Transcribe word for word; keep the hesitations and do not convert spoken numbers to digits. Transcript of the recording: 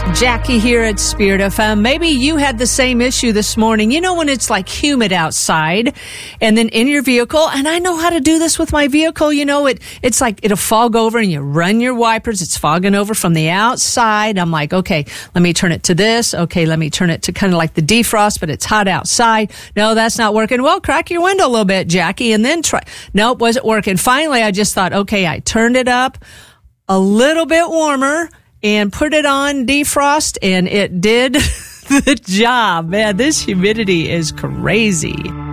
Jackie here at Spirit F M. Maybe you had the same issue this morning. You know when it's like humid outside and then in your vehicle, and I know how to do this with my vehicle. You know, it it's like it'll fog over and you run your wipers. It's fogging over from the outside. I'm like, okay, let me turn it to this. Okay, let me turn it to kind of like the defrost, but it's hot outside. No, that's not working. Well, crack your window a little bit, Jackie, and then try. Nope, wasn't working. Finally, I just thought, okay, I turned it up a little bit warmer and put it on defrost, and it did the job. Man, this humidity is crazy.